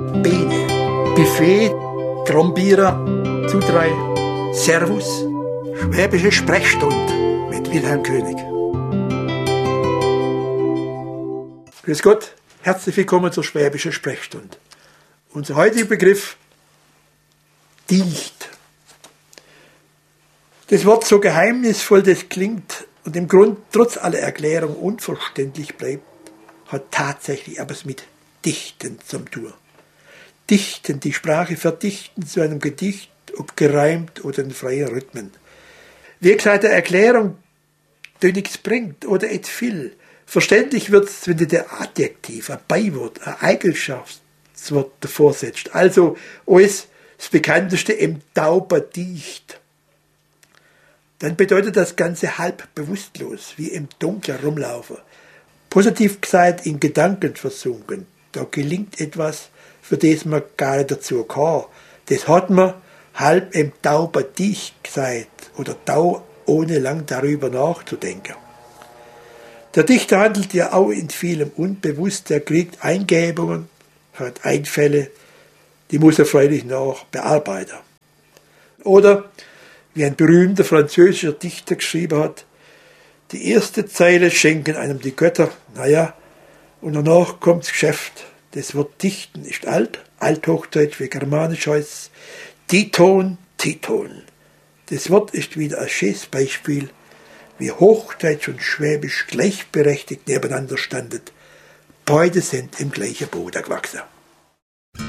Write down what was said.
Bene, Buffet, Trombierer, Zudrei, Servus, Schwäbische Sprechstunde mit Wilhelm König. Grüß Gott, herzlich willkommen zur Schwäbischen Sprechstunde. Unser heutiger Begriff: dicht. Das Wort, so geheimnisvoll das klingt und im Grund trotz aller Erklärung unverständlich bleibt, hat tatsächlich etwas mit Dichten zum tun. Dichten, die Sprache verdichten zu einem Gedicht, ob gereimt oder in freien Rhythmen. Wie gesagt, eine Erklärung, die nichts bringt oder et viel. Verständlich wird es, wenn du der Adjektiv, ein Beiwort, ein Eigenschaftswort davor setzt. Also alles das bekannteste im Tauber dicht. Dann bedeutet das Ganze halb bewusstlos, wie im Dunkeln rumlaufen. Positiv gesagt, in Gedanken versunken. Da gelingt etwas, für das man gar nicht dazu kann. Das hat man halb im Tauber dicht gesagt oder Tau, ohne lang darüber nachzudenken. Der Dichter handelt ja auch in vielem unbewusst. Er kriegt Eingebungen, hat Einfälle, die muss er freilich noch bearbeiten. Oder, wie ein berühmter französischer Dichter geschrieben hat, die erste Zeile schenken einem die Götter, und danach kommt das Geschäft. Das Wort dichten ist alt, Althochdeutsch wie Germanisch heißt Titon, Titon. Das Wort ist wieder ein schönes Beispiel, wie Hochdeutsch und Schwäbisch gleichberechtigt nebeneinander standen. Beide sind im gleichen Boden gewachsen.